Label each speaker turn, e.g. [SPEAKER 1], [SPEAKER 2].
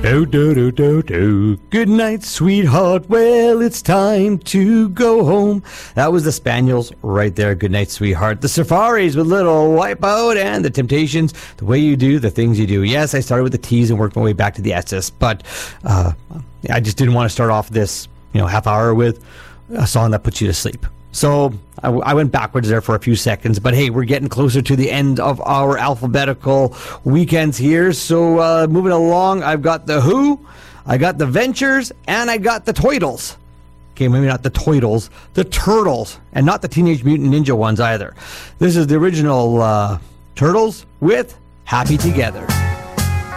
[SPEAKER 1] Do, do, do, do, do. Good night, sweetheart. Well, it's time to go home. That was the Spaniels right there. Good night, sweetheart. The Safaris with Little Wipeout, and the Temptations, The Way You Do, The Things You Do. Yes, I started with the T's and worked my way back to the S's, but I just didn't want to start off this half hour with a song that puts you to sleep. So I went backwards there for a few seconds, but hey, we're getting closer to the end of our alphabetical weekends here. So moving along, I've got the Who, I got the Ventures, and I got the Toidles. Okay, maybe not the Toidles, the Turtles, and not the Teenage Mutant Ninja ones either. This is the original Turtles with Happy Together.